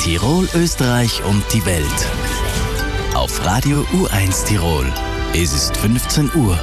Tirol, Österreich und die Welt. Auf Radio U1 Tirol. Es ist 15 Uhr.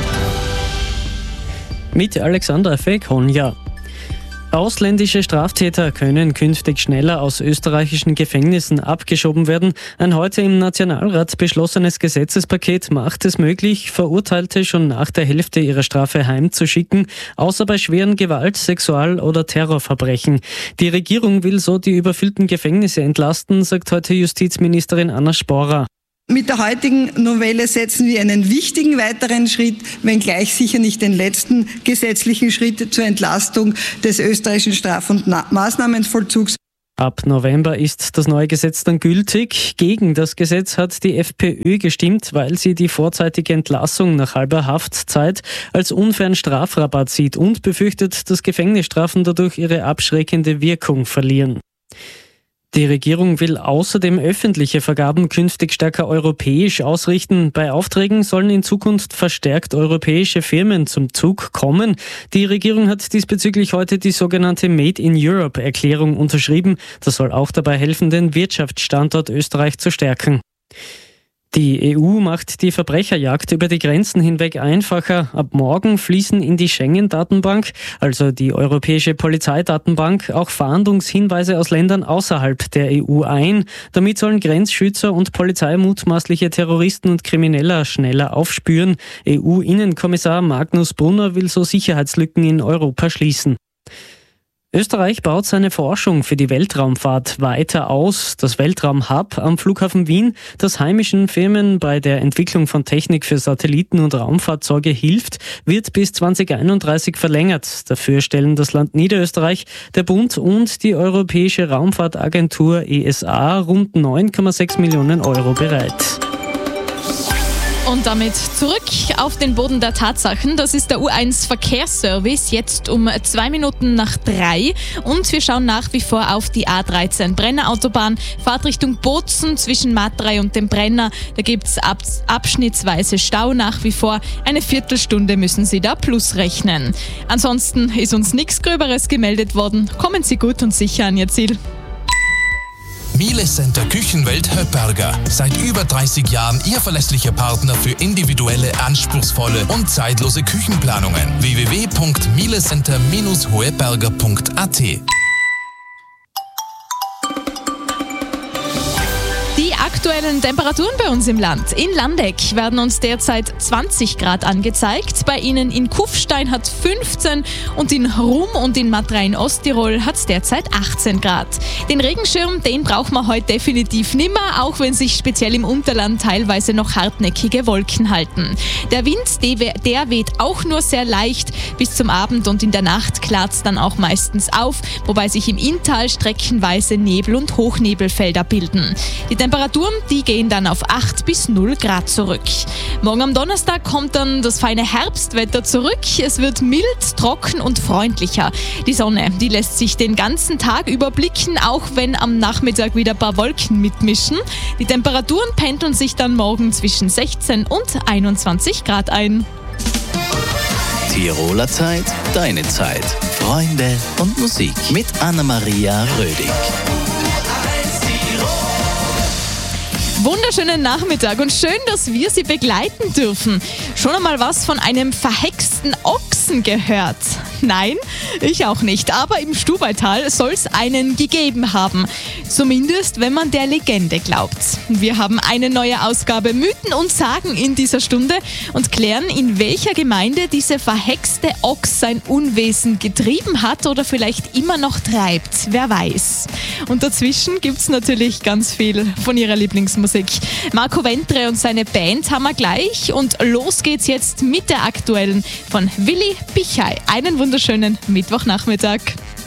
Mit Alexandra Feghonja. Ausländische Straftäter können künftig schneller aus österreichischen Gefängnissen abgeschoben werden. Ein heute im Nationalrat beschlossenes Gesetzespaket macht es möglich, Verurteilte schon nach der Hälfte ihrer Strafe heimzuschicken, außer bei schweren Gewalt-, Sexual- oder Terrorverbrechen. Die Regierung will so die überfüllten Gefängnisse entlasten, sagt heute Justizministerin Anna Sporer. Mit der heutigen Novelle setzen wir einen wichtigen weiteren Schritt, wenngleich sicher nicht den letzten gesetzlichen Schritt zur Entlastung des österreichischen Straf- und Maßnahmenvollzugs. Ab November ist das neue Gesetz dann gültig. Gegen das Gesetz hat die FPÖ gestimmt, weil sie die vorzeitige Entlassung nach halber Haftzeit als unfairen Strafrabatt sieht und befürchtet, dass Gefängnisstrafen dadurch ihre abschreckende Wirkung verlieren. Die Regierung will außerdem öffentliche Vergaben künftig stärker europäisch ausrichten. Bei Aufträgen sollen in Zukunft verstärkt europäische Firmen zum Zug kommen. Die Regierung hat diesbezüglich heute die sogenannte Made in Europe-Erklärung unterschrieben. Das soll auch dabei helfen, den Wirtschaftsstandort Österreich zu stärken. Die EU macht die Verbrecherjagd über die Grenzen hinweg einfacher. Ab morgen fließen in die Schengen-Datenbank, also die europäische Polizeidatenbank, auch Fahndungshinweise aus Ländern außerhalb der EU ein. Damit sollen Grenzschützer und Polizei mutmaßliche Terroristen und Krimineller schneller aufspüren. EU-Innenkommissar Magnus Brunner will so Sicherheitslücken in Europa schließen. Österreich baut seine Forschung für die Weltraumfahrt weiter aus. Das Weltraumhub am Flughafen Wien, das heimischen Firmen bei der Entwicklung von Technik für Satelliten und Raumfahrzeuge hilft, wird bis 2031 verlängert. Dafür stellen das Land Niederösterreich, der Bund und die Europäische Raumfahrtagentur ESA rund 9,6 Millionen Euro bereit. Und damit zurück auf den Boden der Tatsachen. Das ist der U1 Verkehrsservice, jetzt um 2 Minuten nach 3. Und wir schauen nach wie vor auf die A13 Brenner-Autobahn. Fahrt Richtung Bozen zwischen Matrei und dem Brenner. Da gibt es abschnittsweise Stau nach wie vor. Eine Viertelstunde müssen Sie da plus rechnen. Ansonsten ist uns nichts Gröberes gemeldet worden. Kommen Sie gut und sicher an Ihr Ziel. Miele Center Küchenwelt Höpperger. Seit über 30 Jahren Ihr verlässlicher Partner für individuelle, anspruchsvolle und zeitlose Küchenplanungen. www.mielecenter-hoeberger.at. Die aktuellen Temperaturen bei uns im Land. In Landeck werden uns derzeit 20 Grad angezeigt. Bei Ihnen in Kufstein hat 15 und in Rum und in Matrei in Osttirol hat es derzeit 18 Grad. Den Regenschirm, den braucht man heute definitiv nimmer, auch wenn sich speziell im Unterland teilweise noch hartnäckige Wolken halten. Der Wind, der weht auch nur sehr leicht. Bis zum Abend und in der Nacht klart es dann auch meistens auf, wobei sich im Inntal streckenweise Nebel- und Hochnebelfelder bilden. Die Temperaturen, die gehen dann auf 8 bis 0 Grad zurück. Morgen am Donnerstag kommt dann das feine Herbstwetter zurück. Es wird mild, trocken und freundlicher. Die Sonne, die lässt sich den ganzen Tag überblicken, auch wenn am Nachmittag wieder ein paar Wolken mitmischen. Die Temperaturen pendeln sich dann morgen zwischen 16 und 21 Grad ein. Tiroler Zeit, deine Zeit. Freunde und Musik mit Anna-Maria Rödig. Wunderschönen Nachmittag und schön, dass wir Sie begleiten dürfen. Schon einmal was von einem verhexten Ochsen gehört? Nein, ich auch nicht. Aber im Stubaital soll es einen gegeben haben. Zumindest, wenn man der Legende glaubt. Wir haben eine neue Ausgabe Mythen und Sagen in dieser Stunde und klären, in welcher Gemeinde diese verhexte Ochs sein Unwesen getrieben hat oder vielleicht immer noch treibt. Wer weiß. Und dazwischen gibt es natürlich ganz viel von ihrer Lieblingsmusik. Marco Ventre und seine Band haben wir gleich und los geht's jetzt mit der aktuellen von Willi Pichai. Einen wunderschönen Mittwochnachmittag.